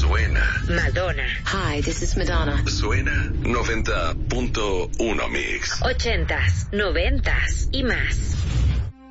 Suena Madonna. Hi, this is Madonna. Suena 90.1 Mix. 80s, 90s y más.